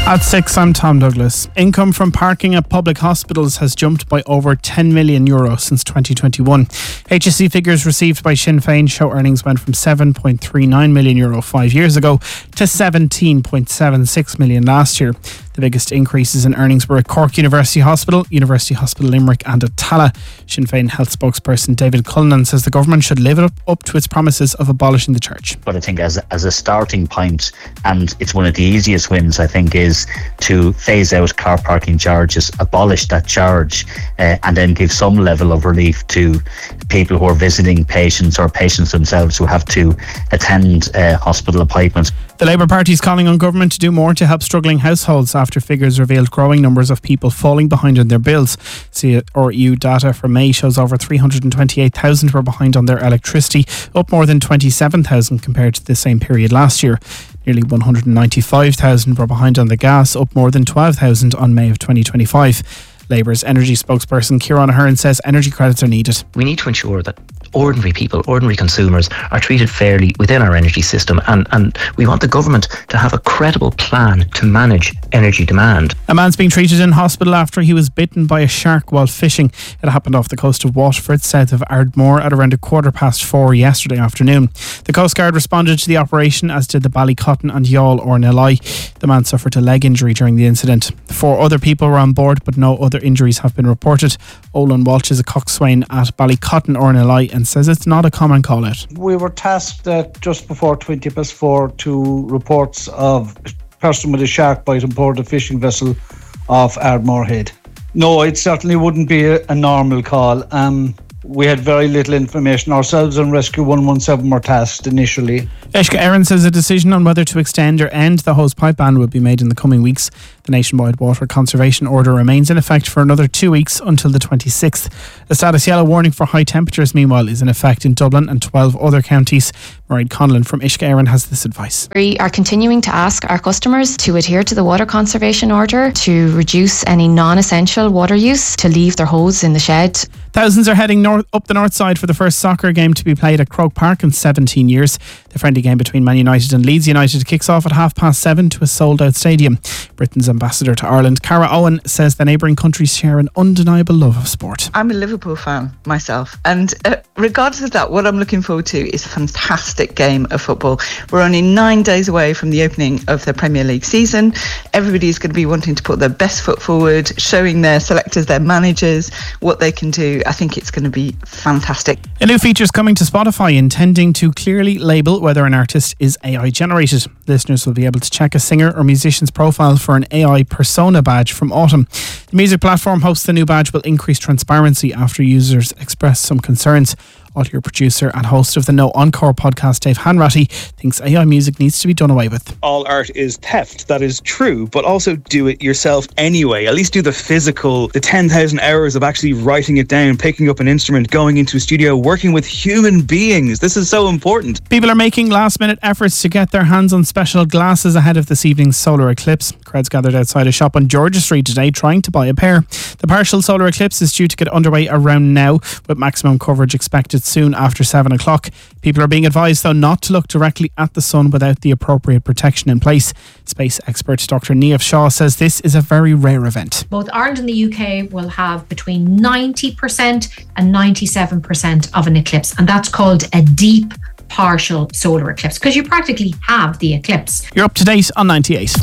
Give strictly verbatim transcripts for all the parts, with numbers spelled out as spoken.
At six, I'm Tom Douglas. Income from parking at public hospitals has jumped by over ten million euro since twenty twenty-one. H S C figures received by Sinn Féin show earnings went from seven point three nine million euro five years ago to seventeen point seven six million last year. The biggest increases in earnings were at Cork University Hospital, University Hospital Limerick and at Tallaght. Sinn Féin health spokesperson David Cullinan says the government should live up, up to its promises of abolishing the charge. But I think as, as a starting point, and it's one of the easiest wins, I think, is to phase out car parking charges, abolish that charge, uh, and then give some level of relief to people who are visiting patients or patients themselves who have to attend uh, hospital appointments. The Labour Party is calling on government to do more to help struggling households after figures revealed growing numbers of people falling behind on their bills. C R U data for May shows over three hundred twenty-eight thousand were behind on their electricity, up more than twenty-seven thousand compared to the same period last year. Nearly one hundred ninety-five thousand were behind on the gas, up more than twelve thousand on May of twenty twenty-five. Labour's energy spokesperson Ciarán Ahern says energy credits are needed. We need to ensure that ordinary people, ordinary consumers are treated fairly within our energy system, and, and we want the government to have a credible plan to manage energy demand. A man's being treated in hospital after he was bitten by a shark while fishing. It happened off the coast of Waterford, south of Ardmore, at around a quarter past four yesterday afternoon. The Coast Guard responded to the operation, as did the Ballycotton and Youghal Ornelai. The man suffered a leg injury during the incident. Four other people were on board, but no other injuries have been reported. Olin Walsh is a coxswain at Ballycotton Ornelai and says it's not a common call out. We were tasked uh, just before twenty past four to reports of a person with a shark bite on board a fishing vessel off Ardmore Head. No, it certainly wouldn't be a, a normal call. Um, we had very little information. Ourselves and Rescue one one seven were tasked initially. Uisce Éireann says a decision on whether to extend or end the hosepipe ban will be made in the coming weeks. The nationwide water conservation order remains in effect for another two weeks until the twenty-sixth. A status yellow warning for high temperatures, meanwhile, is in effect in Dublin and twelve other counties. Mairead Conlon from Uisce Éireann has this advice. We are continuing to ask our customers to adhere to the water conservation order, to reduce any non-essential water use, to leave their hose in the shed. Thousands are heading north, up the north side for the first soccer game to be played at Croke Park in seventeen years. The friendly game between Man United and Leeds United kicks off at half past seven to a sold-out stadium. Britain's ambassador to Ireland, Cara Owen, says the neighbouring countries share an undeniable love of sport. I'm a Liverpool fan myself, and uh, regardless of that, what I'm looking forward to is a fantastic game of football. We're only nine days away from the opening of the Premier League season. Everybody's going to be wanting to put their best foot forward, showing their selectors, their managers, what they can do. I think it's going to be fantastic. A new feature is coming to Spotify intending to clearly label whether an artist is A I generated. Listeners will be able to check a singer or musician's profile for an A I persona badge from autumn. The music platform hopes the new badge will increase transparency after users express some concerns. Audio producer and host of the No Encore podcast, Dave Hanratty, thinks A I music needs to be done away with. All art is theft, that is true, but also do it yourself anyway. At least do the physical, the ten thousand hours of actually writing it down, picking up an instrument, going into a studio, working with human beings. This is so important. People are making last minute efforts to get their hands on special glasses ahead of this evening's solar eclipse. Crowds gathered outside a shop on Georgia Street today trying to buy a pair. The partial solar eclipse is due to get underway around now, with maximum coverage expected soon after seven o'clock. People are being advised, though, not to look directly at the sun without the appropriate protection in place. Space expert Doctor Niamh Shaw says this is a very rare event. Both Ireland and the U K will have between ninety percent and ninety-seven percent of an eclipse, and that's called a deep partial solar eclipse, because you practically have the eclipse. You're up to date on ninety-eight.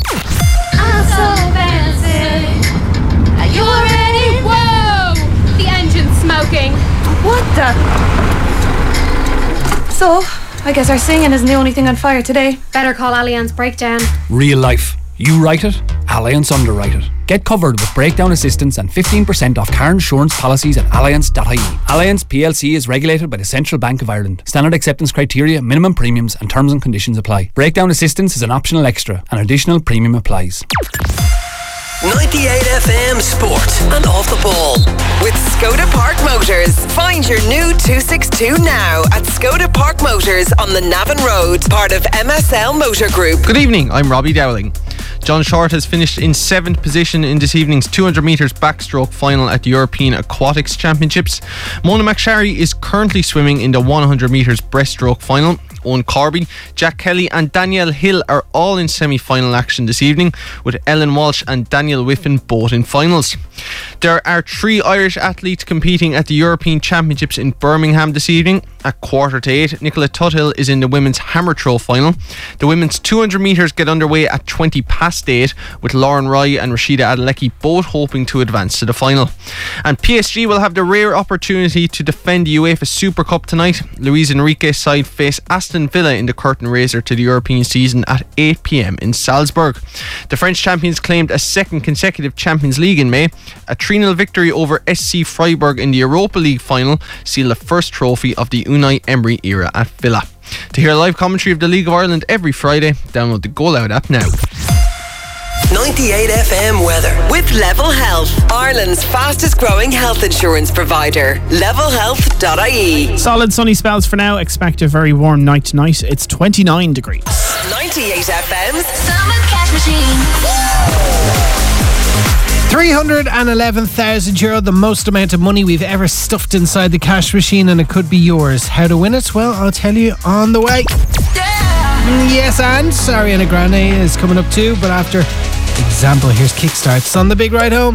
I'm so fancy. Are you ready? Whoa! The engine's smoking. What the? So, I guess our singing isn't the only thing on fire today. Better call Allianz Breakdown. Real life. You write it, Allianz underwrite it. Get covered with breakdown assistance and fifteen percent off car insurance policies at allianz dot I E. Allianz P L C is regulated by the Central Bank of Ireland. Standard acceptance criteria, minimum premiums and terms and conditions apply. Breakdown assistance is an optional extra. An additional premium applies. ninety-eight F M Sport and Off the Ball with Skoda Park Motors. Find your new two sixty-two now at Skoda Park Motors on the Navan Road, part of M S L Motor Group. Good evening, I'm Robbie Dowling. John Short has finished in seventh position in this evening's two hundred metres backstroke final at the European Aquatics Championships. Mona McSharry is currently swimming in the one hundred metres breaststroke final. Owen Corby, Jack Kelly and Danielle Hill are all in semi-final action this evening, with Ellen Walsh and Daniel Whiffen both in finals. There are three Irish athletes competing at the European Championships in Birmingham this evening. At quarter to eight, Nicola Tuthill is in the women's hammer throw final. The women's two hundred metres get underway at twenty past eight, with Lauren Roy and Rashida Adelecki both hoping to advance to the final. And P S G will have the rare opportunity to defend the UEFA Super Cup tonight. Luis Enrique's side face Aston Villa in the curtain raiser to the European season at eight p.m. in Salzburg. The French champions claimed a second consecutive Champions League in May. A three nil victory over S C Freiburg in the Europa League final sealed the first trophy of the Unai Emery era at Villa. To hear live commentary of the League of Ireland every Friday, download the Go Loud app now. ninety-eight F M weather with Level Health, Ireland's fastest growing health insurance provider. level health dot I E. Solid sunny spells for now. Expect a very warm night tonight. It's twenty-nine degrees. ninety-eight F M's Summer Cash Machine. three hundred eleven thousand euro, the most amount of money we've ever stuffed inside the cash machine, and it could be yours. How to win it? Well, I'll tell you on the way. Yeah. Yes, and Ariana Grande is coming up too, but after example, here's Kickstarts on the big ride home.